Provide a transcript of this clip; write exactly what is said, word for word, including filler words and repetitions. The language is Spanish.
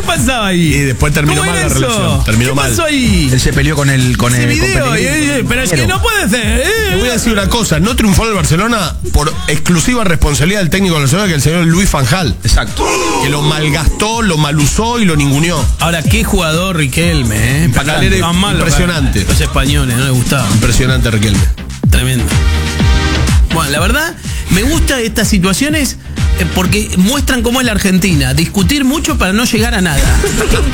¿Qué pasaba ahí? Y después terminó mal la eso? relación. Terminó ¿Qué mal. pasó ahí? Él se peleó con el con Ese el video, con y- y- pero es que no puede ser. Te Eh, voy a decir una cosa, no triunfó el Barcelona por exclusiva responsabilidad del técnico de Barcelona, que es el señor Luis Van Gaal. Exacto. Que lo malgastó, lo malusó y lo ninguneó. Ahora, qué jugador Riquelme, ¿eh? Impactante. Para tan mal los- Impresionante. Los españoles, no les gustaba. Impresionante, Riquelme. Tremendo. Bueno, la verdad, me gustan estas situaciones eh, porque muestran cómo es la Argentina. Discutir mucho para no llegar a nada.